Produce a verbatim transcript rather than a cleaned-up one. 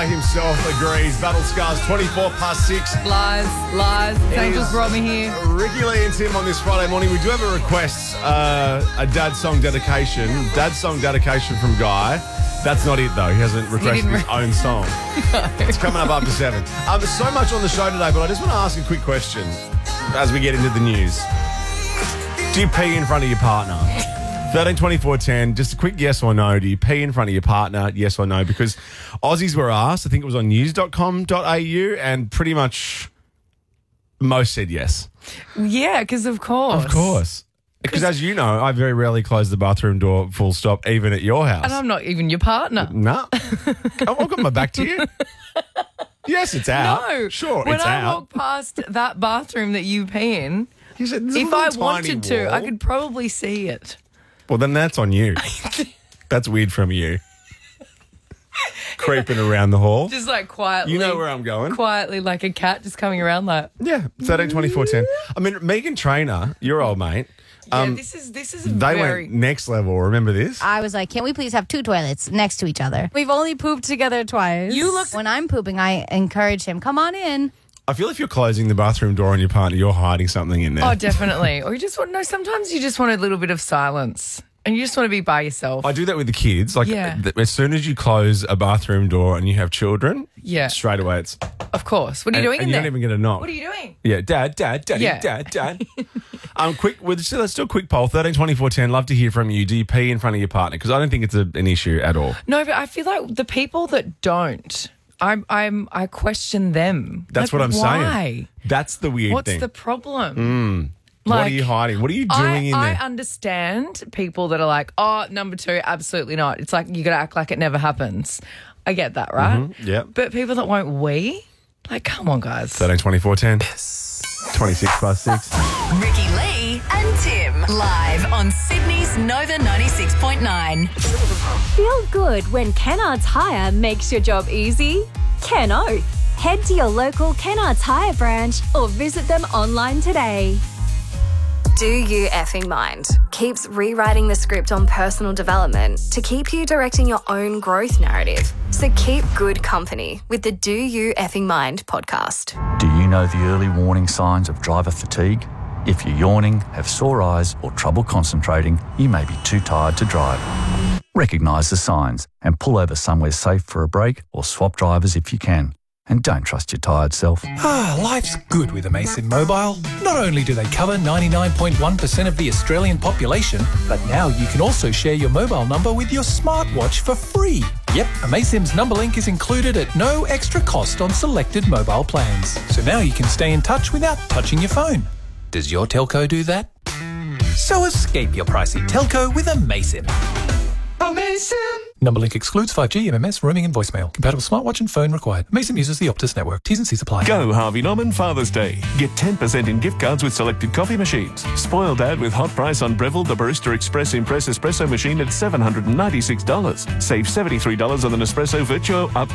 guy himself agrees. Battle Scars, twenty-four past six. Lies, lies. Angels brought me here. Ricky Lee and Tim on this Friday morning. We do have a request, uh, a dad song dedication. Dad song dedication from Guy. That's not it, though. He hasn't requested re- his own song. No. It's coming up after seven. Um, there's so much on the show today, but I just want to ask a quick question as we get into the news. Do you pee in front of your partner? thirteen twenty-four ten, just a quick yes or no. Do you pee in front of your partner? Yes or no? Because Aussies were asked, I think it was on news dot com dot a u, and pretty much most said yes. Yeah, because of course. Of course. Because as you know, I very rarely close the bathroom door full stop, even at your house. And I'm not even your partner. No. I've got my back to you. Yes, it's out. No. Sure, when it's I out. walk past that bathroom that you pee in, You said, "There's a if I little tiny wanted to, wall." I could probably see it. Well, then that's on you. That's weird from you. Creeping around the hall. Just like quietly. You know where I'm going. Quietly, like a cat just coming around like. Yeah, thirteen twenty-four ten. I mean, Megan Trainor, your old mate. Yeah, um, this is this is They very. went next level. Remember this? I was like, can we please have two toilets next to each other? We've only pooped together twice. You look- When I'm pooping, I encourage him, come on in. I feel if you're closing the bathroom door on your partner, you're hiding something in there. Oh, definitely. Or you just want no. Sometimes you just want a little bit of silence, and you just want to be by yourself. I do that with the kids. Like, Yeah. th- as soon as you close a bathroom door and you have children, Yeah. straight away it's. Of course. What are you and, doing and in you there? don't even get a knock. What are you doing? Yeah, dad, dad, daddy, Yeah. dad, dad. um, quick, well, let's, let's do a quick poll. thirteen twenty-four ten. Love to hear from you. Do you pee in front of your partner? Because I don't think it's a, an issue at all. No, but I feel like the people that don't, I'm, I'm, I question them. That's Like, what I'm why? saying. That's the weird What's thing. the problem? Mm. what Like, are you hiding? What are you doing I, in I there? understand people that are like, oh, number two, absolutely not. It's like you got to act like it never happens. I get that, right? Mm-hmm. Yep. But people that won't wee, like, come on, guys. thirteen twenty-four ten. twenty-six past six. Ricky Lee and Tim live on Sydney's Nova ninety-six point nine. Feel good when Kennards Hire makes your job easy? Ken Oath. Head to your local Kennards Hire branch or visit them online today. Do You Effing Mind keeps rewriting the script on personal development to keep you directing your own growth narrative. So keep good company with the Do You Effing Mind podcast. Do you know the early warning signs of driver fatigue? If you're yawning, have sore eyes or trouble concentrating, you may be too tired to drive. Recognise the signs and pull over somewhere safe for a break or swap drivers if you can. And don't trust your tired self. Ah, life's good with Amazon Mobile. Not only do they cover ninety-nine point one percent of the Australian population, but now you can also share your mobile number with your smartwatch for free. Yep, Amazon's number link is included at no extra cost on selected mobile plans. So now you can stay in touch without touching your phone. Does your telco do that? So escape your pricey telco with Amazon. Amazon! Number link excludes five G, M M S, roaming and voicemail. Compatible smartwatch and phone required. Amazon uses the Optus network. T's and C's apply. Go Harvey Norman Father's Day. Get ten percent in gift cards with selected coffee machines. Spoil Dad with hot price on Breville, the Barista Express Impress Espresso machine at seven hundred ninety-six dollars. Save seventy-three dollars on the Nespresso Virtuo up